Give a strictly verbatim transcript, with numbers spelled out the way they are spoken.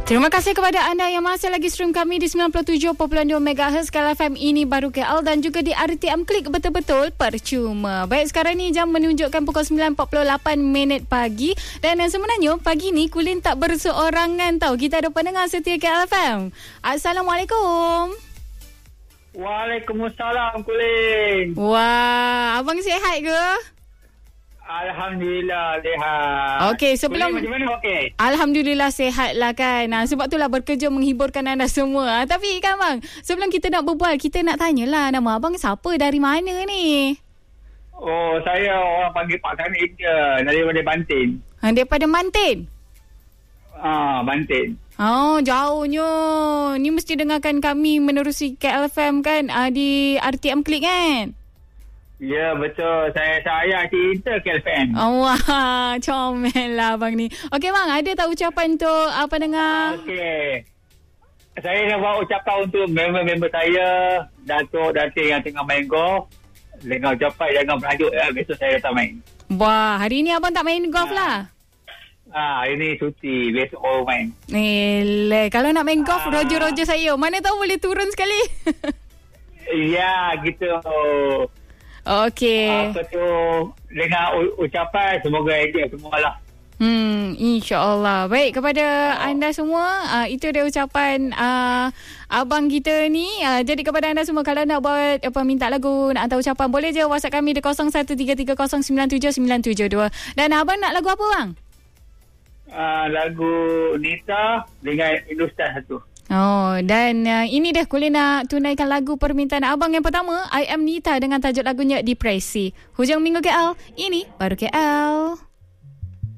Terima kasih kepada anda yang masih lagi stream kami di sembilan puluh tujuh perpuluhan dua megahertz K L F M ini baru K L dan juga di R T M Klik betul-betul percuma. Baik, sekarang ni jam menunjukkan pukul sembilan empat puluh lapan minit pagi dan sebenarnya pagi ni Kulin tak berseorangan tau. Kita ada pendengar setia K L F M. Assalamualaikum. Waalaikumsalam Kulin. Wah, abang sihat ke? Alhamdulillah sihat. Okey, sebelum Kulin, macam mana okey? Alhamdulillah sihat lah kan. Nah, sebab itulah bekerja menghiburkan anda semua. Ah, tapi kan bang, sebelum kita nak berbual, kita nak tanyalah nama abang siapa, dari mana ni? Oh, saya orang panggil Pak Kanik je, daripada Bantin. Ha, daripada Bantin? Ah, Bantin. Oh, jauhnya. Ni mesti dengarkan kami menerusi K L F M kan, ah, di R T M Klik kan? Ya, betul. Saya sayang cerita K L F M. Oh, wah, comel lah abang ni. Okey bang, ada tak ucapan untuk apa dengar? Okey. Saya nak buat ucapan untuk member-member saya, Datuk, Datin yang tengah main golf. Dengan ucapan jangan berajuk ya, besok saya datang main. Wah, hari ni abang tak main golf ha. lah? Ah, ini cuti, besok baru main. Eleh, kalau nak main golf, Ah. roger-roger saya. Mana tahu boleh turun sekali. Ya, gitu. Okey. Apa tu, dengan u- ucapan semoga enjoy semualah. Hmm, insya-Allah. Baik, kepada oh. anda semua, uh, itu dia ucapan uh, abang kita ni. Uh, jadi kepada anda semua, kalau nak buat apa, minta lagu, nak hantar ucapan, boleh je WhatsApp kami di kosong satu tiga tiga kosong sembilan tujuh sembilan tujuh dua. Dan abang nak lagu apa bang? Uh, lagu Nita dengan Industan satu. Oh, dan uh, ini dah Kulin nak tunaikan lagu permintaan abang yang pertama, I Am Nita dengan tajuk lagunya Depresi. Hujung minggu K L, ini baru K L.